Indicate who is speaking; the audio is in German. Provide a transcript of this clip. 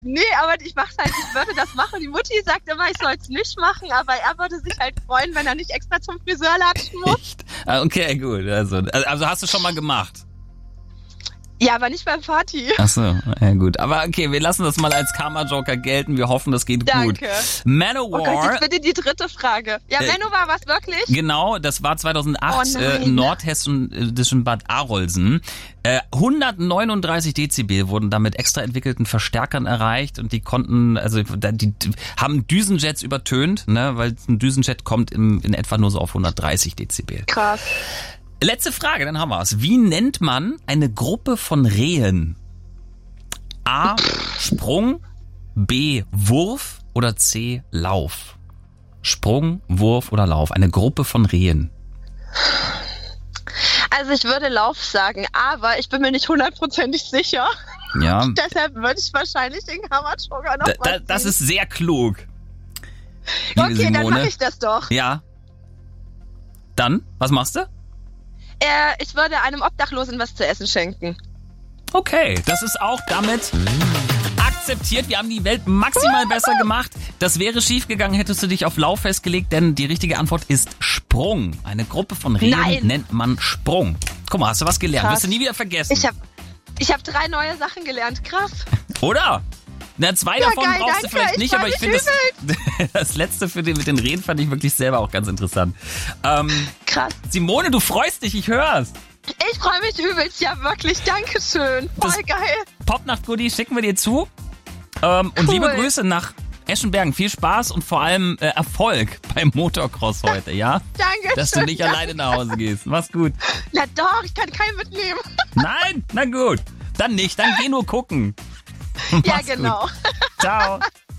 Speaker 1: Nee, aber ich würde das machen. Die Mutti sagt immer, ich soll es nicht machen, aber er würde sich halt freuen, wenn er nicht extra zum Friseur latschen muss.
Speaker 2: Echt? Okay, gut. Also hast du schon mal gemacht?
Speaker 1: Ja, aber nicht beim Party.
Speaker 2: Ach so, ja gut. Aber okay, wir lassen das mal als Karma-Joker gelten. Wir hoffen, das geht gut.
Speaker 1: Danke.
Speaker 2: Manowar.
Speaker 1: Oh Gott, jetzt bitte die dritte Frage. Ja, Manowar war es wirklich?
Speaker 2: Genau, das war 2008 im nordhessischen Bad Arolsen. 139 Dezibel wurden da mit extra entwickelten Verstärkern erreicht und die konnten, die haben Düsenjets übertönt, ne, weil ein Düsenjet kommt in etwa nur so auf 130 Dezibel.
Speaker 1: Krass.
Speaker 2: Letzte Frage, dann haben wir es. Wie nennt man eine Gruppe von Rehen? A. Sprung, B. Wurf oder C. Lauf? Sprung, Wurf oder Lauf? Eine Gruppe von Rehen.
Speaker 1: Also ich würde Lauf sagen, aber ich bin mir nicht 100% sicher.
Speaker 2: Ja.
Speaker 1: Deshalb würde ich wahrscheinlich den Karma-Joker noch mal ziehen.
Speaker 2: Das ist sehr klug.
Speaker 1: Okay, Simone. Dann mache ich das doch.
Speaker 2: Ja. Dann, was machst du?
Speaker 1: Ich würde einem Obdachlosen was zu essen schenken.
Speaker 2: Okay, das ist auch damit akzeptiert. Wir haben die Welt maximal besser gemacht. Das wäre schief gegangen, hättest du dich auf Lauf festgelegt, denn die richtige Antwort ist Sprung. Eine Gruppe von Rehen nennt man Sprung. Guck mal, hast du was gelernt?
Speaker 1: Krass.
Speaker 2: Wirst du nie wieder vergessen.
Speaker 1: Ich hab 3 neue Sachen gelernt. Krass.
Speaker 2: Oder? Na, 2 davon
Speaker 1: geil,
Speaker 2: brauchst
Speaker 1: danke.
Speaker 2: du vielleicht nicht, aber ich finde das letzte mit den Reden fand ich wirklich selber auch ganz interessant.
Speaker 1: Krass.
Speaker 2: Simone, du freust dich, ich hör's.
Speaker 1: Ich freue mich übelst, ja wirklich, Dankeschön. Voll geil.
Speaker 2: Popnacht-Goodie schicken wir dir zu. Und liebe Grüße nach Eschenbergen. Viel Spaß und vor allem Erfolg beim Motocross heute, ja?
Speaker 1: Danke.
Speaker 2: Dass du nicht alleine nach Hause gehst. Mach's gut.
Speaker 1: Na doch, ich kann keinen mitnehmen.
Speaker 2: Nein? Na gut. Dann nicht, dann geh nur gucken.
Speaker 1: Ja, genau.
Speaker 2: Gut. Ciao.